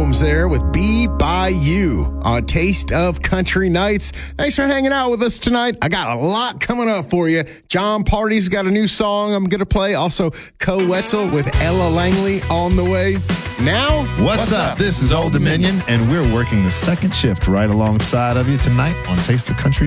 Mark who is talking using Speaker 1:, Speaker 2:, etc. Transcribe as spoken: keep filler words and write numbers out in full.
Speaker 1: Holmes there with Be By You on Taste of Country Nights. Thanks for hanging out with us tonight. I got a lot coming up for you. John Party's got a new song I'm going to play. Also, Co Wetzel with Ella Langley on the way. Now,
Speaker 2: what's, what's up? up? This is Old Dominion, and we're working the second shift right alongside of you tonight on Taste of Country